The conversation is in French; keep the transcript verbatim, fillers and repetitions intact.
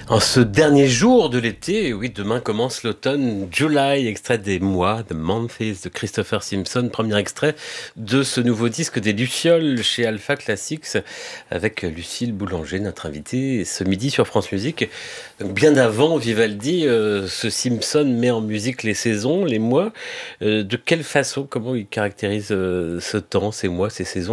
En ce dernier jour de l'été, oui, demain commence l'automne, July, extrait des mois, The Months de Christopher Simpson, premier extrait de ce nouveau disque des Lucioles chez Alpha Classics, avec Lucille Boulanger, notre invitée, ce midi sur France Musique. Donc, bien avant Vivaldi, euh, ce Simpson met en musique les saisons, les mois. Euh, de quelle façon, comment il caractérise euh, ce temps, ces mois, ces saisons?